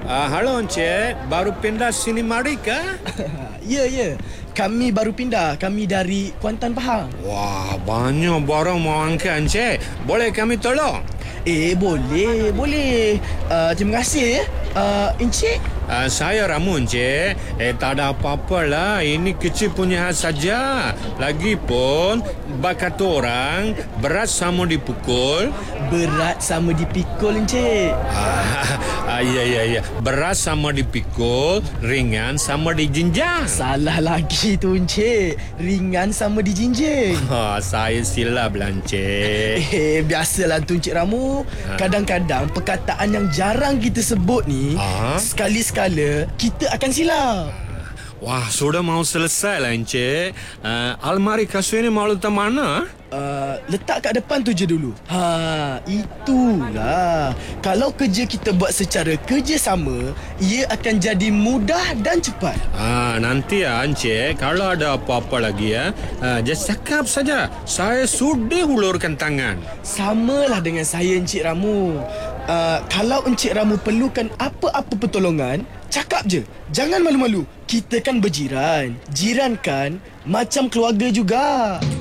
Halo Encik, baru pindah sini mari kah? Ya. Kami baru pindah. Kami dari Kuantan Pahang. Wah, banyak barang mau angkat Encik. Boleh kami tolong? Boleh. Terima kasih ya. Encik? Saya Ramu Encik. Tak ada apa-apa lah. Ini kecil punya hal saja. Lagipun, kata orang, berat sama dipukul. Berat sama dipikul, Encik. Ya. Berat sama dipikul, ringan sama dijinjang. Salah lagi tu, Encik. Ringan sama dijinjing. Saya silap lah Encik. Biasalah tu, Encik Ramu. Kadang-kadang perkataan yang jarang kita sebut ni, sekali-sekala kita akan silap. Wah, sudah mau selesai lah Encik. Almari kasut ini mau letak mana? Letak kat depan tu je dulu. Itulah. Kalau kerja kita buat secara kerjasama, ia akan jadi mudah dan cepat. Nanti ya Encik, kalau ada apa-apa lagi just cakap saja. Saya sudah hulurkan tangan. Samalah dengan saya, Encik Ramu. Kalau Encik Ramu perlukan apa-apa pertolongan, cakap je. Jangan malu-malu. Kita kan berjiran. Jiran kan macam keluarga juga.